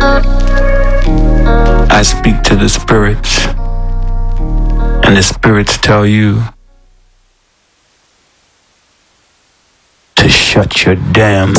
I speak to the spirits, and the spirits tell you to shut your damn